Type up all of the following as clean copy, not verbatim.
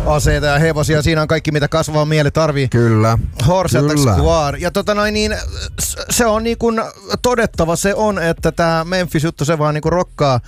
aseita ja hevosia. Siinä on kaikki, mitä kasvava mieli tarvii. Kyllä. Horse Attack Squad. Ja se on niin kuin todettava se on, että tää Memphis-juttu se vaan niin kuin rokkaa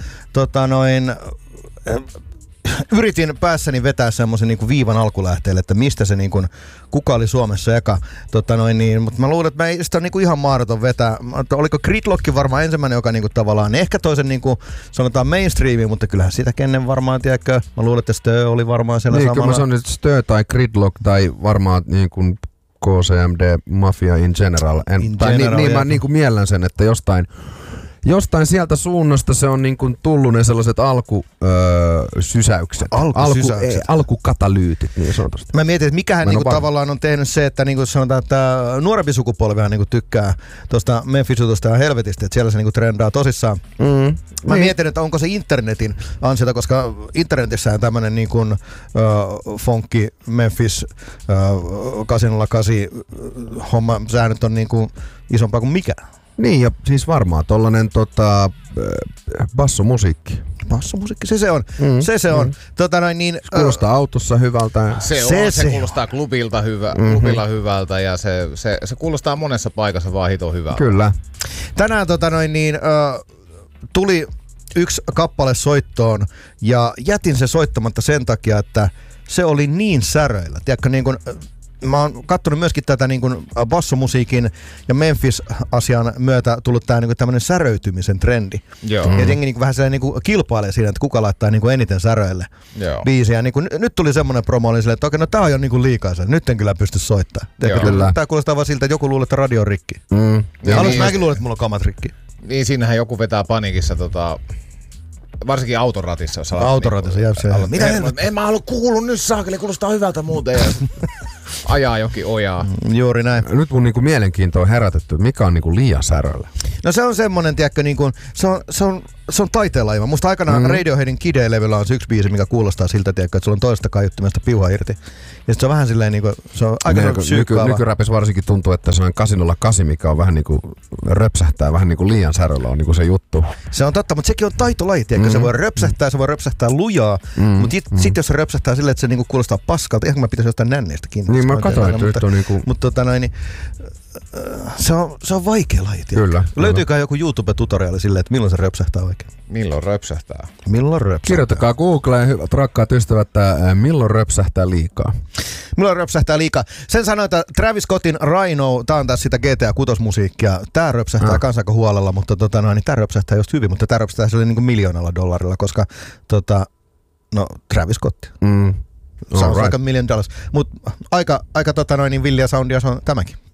yritin päässäni vetää semmoisen niinku viivan alkulähteelle, että mistä se niinku, kuka oli Suomessa eka, mutta mä luulen, että mä ei sitä ole niinku ihan mahdoton vetää. Oliko Gridlock varmaan ensimmäinen, joka niinku tavallaan ehkä toisen niinku, sanotaan mainstreamiin, mutta kyllähän sitä kennen varmaan, tiedätkö, mä luulen, että Stö oli varmaan siellä samalla. Niin, kyllä mä sanon, että Stö tai Gridlock tai varmaan niinku KCMD Mafia in general. Mä niinku miellän sen, että jostain sieltä suunnasta se on niin kuin tullut ne sellaiset alkusysäykset. Alkukatalyytit niin sanotusti. Mä mietin, että mikähän niinku tavallaan on tehnyt se, että niinku sanotaan, että nuorempi sukupolvihan niinku tykkää tuosta Memphis-jutusta ja helvetistä, että siellä se niinku trendaa tosissaan. Mä mietin, että onko se internetin ansiota, koska internetissä tämmönen niinku funky Memphis 808 homma säännöt on niinku isompaa kuin mikä. Niin, ja siis varmaan tollanen bassomusiikki. Bassomusiikki, se on. Se on. Se kuulostaa autossa hyvältä. Se kuulostaa klubilla hyvältä ja se kuulostaa monessa paikassa vaan hito hyvältä. Kyllä. Tänään tuli yksi kappale soittoon ja jätin se soittamatta sen takia, että se oli niin säröillä. Tiedätkö, niin kuin mä oon kattonut myöskin tätä niin kuin bassomusiikin ja Memphis-asian myötä tullut tää niin kuin tämmönen säröitymisen trendi. Joo. Ja jengi niin kuin vähän sellainen niin kuin kilpailee siinä, että kuka laittaa niin kuin eniten säröille biisiä. Niin kuin, nyt tuli semmonen promo, oli silleen, että okei, no tää on jo niin kuin liikaa sen. Nyt en kyllä pysty soittamaan. Tää kuulostaa vaan siltä, että joku luulee, että radio on rikki. Aluksi mäkin luulen, että mulla on kamat rikki. Niin, siinähän joku vetää paniikissa varsinkin autoratissa. Autoratissa, mitä en mä halua kuullut nyt saakeli, kuulostaa hyvältä muuten. Ja ajaa jokin ojaa. Juuri näin. Nyt mun niinku mielenkiinto on herätetty, mikä on niinku liian säröllä. No se on semmonen, tiedätkö, niinku, se on taiteenlaji. Musta aikanaan Radioheadin Kid-levyllä on se yksi biisi, mikä kuulostaa siltä, tiedätkö, että sulla on toisesta kaiuttimesta piuha irti. Ja sit se on vähän silleen niinku, se on aika syykkaava. Nykyräpissä varsinkin tuntuu, että se on 808, mikä on vähän niinku röpsähtää, vähän niinku liian säröllä on niinku se juttu. Se on totta, mutta sekin on taitolaji, tiedätkö, se voi röpsähtää lujaa, mutta sit jos se röpsähtää silleen, että se niinku kuulostaa paskalta, ihan kun mä pitäisi jostain nänneistä kiinni. Niin mä katsoin, että nyt on niinku... Mutta se on vaikea laji. Kyllä. Löytyykö joku YouTube-tutoriaali silleen, että milloin se röpsähtää oikein? Milloin röpsähtää? Kirjoittakaa Googleen, hyvät rakkaat ystävät, että milloin röpsähtää liikaa. Milloin röpsähtää liikaa? Sen sanoi, että Travis Scottin Rhino, tää on taas sitä GTA 6-musiikkia. Tää röpsähtää kans aika huolella, mutta tää röpsähtää just hyvin, mutta tää röpsähtää sille niinku $1 miljoonalla, koska Travis Scott. Se on aika $1 million. Mutta aika villiä soundia se on tämäkin.